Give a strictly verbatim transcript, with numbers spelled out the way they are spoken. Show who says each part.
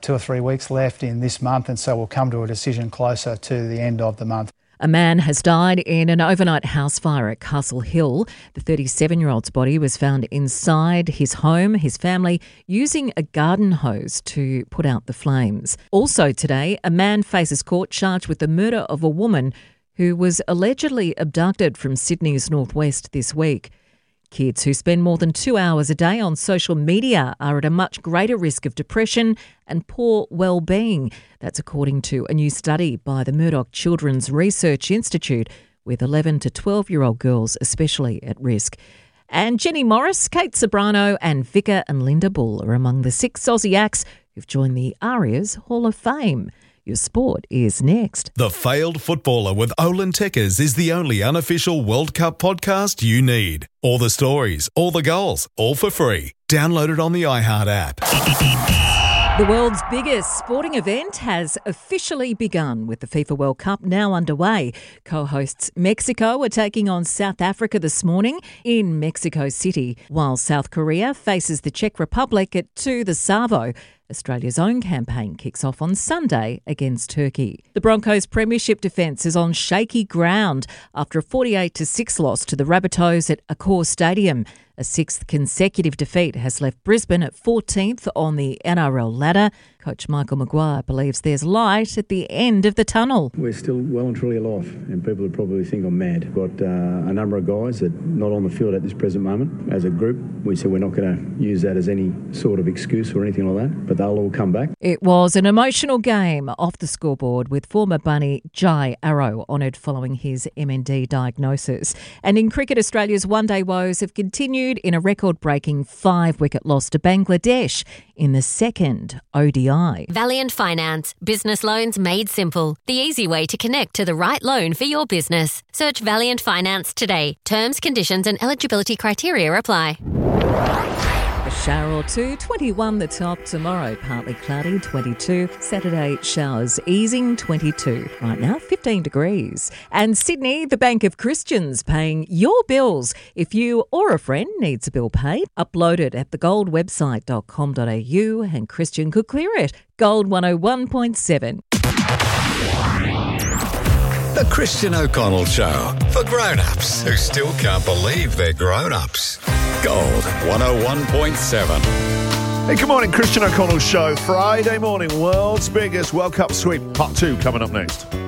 Speaker 1: two or three weeks left in this month, and so we'll come to a decision closer to the end of the month.
Speaker 2: A man has died in an overnight house fire at Castle Hill. The thirty-seven-year-old's body was found inside his home, his family using a garden hose to put out the flames. Also today, a man faces court charged with the murder of a woman who was allegedly abducted from Sydney's northwest this week. Kids who spend more than two hours a day on social media are at a much greater risk of depression and poor well-being. That's according to a new study by the Murdoch Children's Research Institute, with eleven to twelve-year-old girls especially at risk. And Jenny Morris, Kate Sobrano and Vicar and Linda Bull are among the six Aussie acts who've joined the ARIA's Hall of Fame. Your sport is next.
Speaker 3: The Failed Footballer with Olin Tekkers is the only unofficial World Cup podcast you need. All the stories, all the goals, all for free. Download it on the iHeart app.
Speaker 2: The world's biggest sporting event has officially begun, with the FIFA World Cup now underway. Co-hosts Mexico are taking on South Africa this morning in Mexico City, while South Korea faces the Czech Republic at two the Savo. Australia's own campaign kicks off on Sunday against Turkey. The Broncos' premiership defence is on shaky ground after a forty-eight to six loss to the Rabbitohs at Accor Stadium. A sixth consecutive defeat has left Brisbane at fourteenth on the N R L ladder. Coach Michael Maguire believes there's light at the end of the tunnel.
Speaker 4: We're still well and truly alive, and people would probably think I'm mad. We've got uh, a number of guys that are not on the field at this present moment. As a group, we said we're not going to use that as any sort of excuse or anything like that, but they'll all come back.
Speaker 2: It was an emotional game off the scoreboard, with former bunny Jai Arrow honoured following his M N D diagnosis. And in cricket, Australia's one-day woes have continued in a record-breaking five-wicket loss to Bangladesh in the second O D I.
Speaker 5: Valiant Finance. Business loans made simple. The easy way to connect to the right loan for your business. Search Valiant Finance today. Terms, conditions and eligibility criteria apply.
Speaker 2: A shower or two, twenty-one the top. Tomorrow, partly cloudy, twenty-two. Saturday, showers easing, twenty-two. Right now, fifteen degrees. And Sydney, the Bank of Christians, paying your bills. If you or a friend needs a bill paid, upload it at the gold website dot com dot a u and Christian could clear it. Gold one oh one point seven.
Speaker 6: The Christian O'Connell Show, for grown-ups who still can't believe they're grown-ups. Gold one oh one point seven.
Speaker 7: Hey, good morning, Christian O'Connell Show. Friday morning, world's biggest World Cup sweep, part two coming up next.